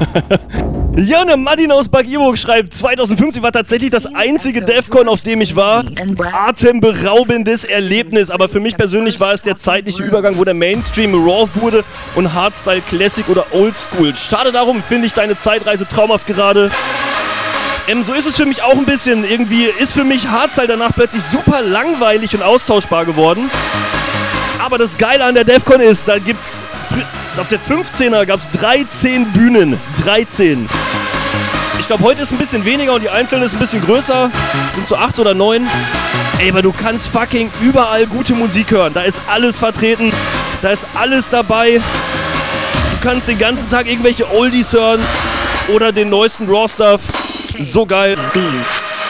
Ja, der Martin aus Bad Iburg schreibt, 2015 war tatsächlich das einzige DEFCON, auf dem ich war. Atemberaubendes Erlebnis, aber für mich persönlich war es der zeitliche Übergang, wo der Mainstream Raw wurde und Hardstyle Classic oder Oldschool. Schade darum, finde ich deine Zeitreise traumhaft gerade. So ist es für mich auch ein bisschen. Irgendwie ist für mich Hardstyle danach plötzlich super langweilig und austauschbar geworden. Aber das Geile an der DEFCON ist, da gibt's auf der 15er gab es 13 Bühnen. 13. Ich glaube, heute ist ein bisschen weniger und die einzelne ist ein bisschen größer. Sind so 8 oder 9. Ey, aber du kannst fucking überall gute Musik hören. Da ist alles vertreten. Da ist alles dabei. Du kannst den ganzen Tag irgendwelche Oldies hören oder den neuesten Raw-Stuff. So geil.